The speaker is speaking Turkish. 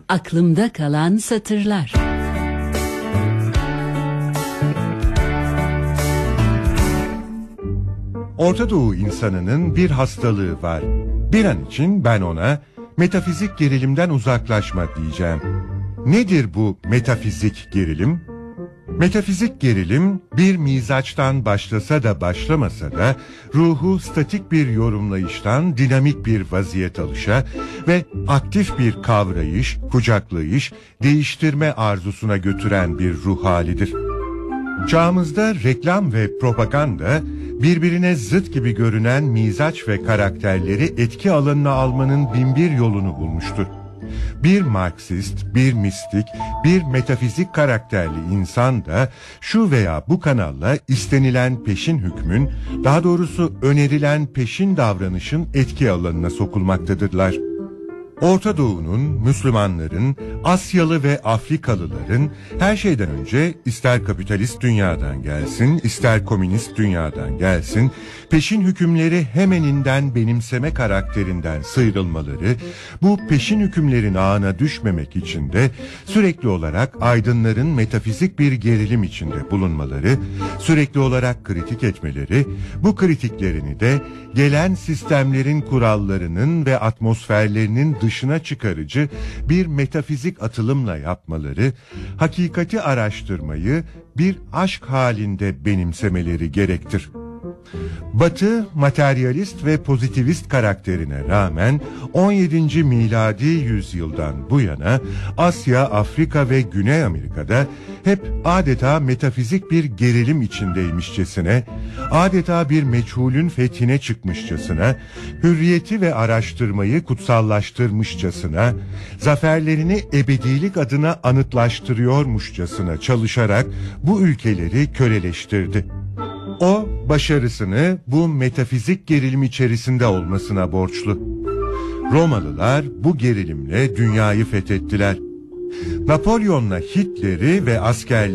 Aklımda kalan satırlar. Orta Doğu insanının bir hastalığı var. Bir an için ben ona metafizik gerilimden uzaklaşma diyeceğim. Nedir bu metafizik gerilim? Metafizik gerilim bir mizaçtan başlasa da başlamasa da ruhu statik bir yorumlayıştan dinamik bir vaziyet alışa ve aktif bir kavrayış, kucaklayış, değiştirme arzusuna götüren bir ruh halidir. Çağımızda reklam ve propaganda birbirine zıt gibi görünen mizaç ve karakterleri etki alanına almanın binbir yolunu bulmuştur. Bir Marksist, bir mistik, bir metafizik karakterli insan da şu veya bu kanalla istenilen peşin hükmün, daha doğrusu önerilen peşin davranışın etki alanına sokulmaktadırlar. Orta Doğu'nun, Müslümanların, Asyalı ve Afrikalıların her şeyden önce ister kapitalist dünyadan gelsin, ister komünist dünyadan gelsin, peşin hükümleri hemeninden benimseme karakterinden sıyrılmaları, bu peşin hükümlerin ağına düşmemek için de sürekli olarak aydınların metafizik bir gerilim içinde bulunmaları, sürekli olarak kritik etmeleri, bu kritiklerini de gelen sistemlerin kurallarının ve atmosferlerinin dışına çıkarıcı bir metafizik atılımla yapmaları, hakikati araştırmayı bir aşk halinde benimsemeleri gerektir. Batı, materyalist ve pozitivist karakterine rağmen 17. miladi yüzyıldan bu yana Asya, Afrika ve Güney Amerika'da hep adeta metafizik bir gerilim içindeymişçesine, adeta bir meçhulün fethine çıkmışçasına, hürriyeti ve araştırmayı kutsallaştırmışçasına, zaferlerini ebedilik adına anıtlaştırıyormuşçasına çalışarak bu ülkeleri köleleştirdi. O, başarısını bu metafizik gerilim içerisinde olmasına borçlu. Romalılar bu gerilimle dünyayı fethettiler. Napolyon'la Hitler'i ve askerleri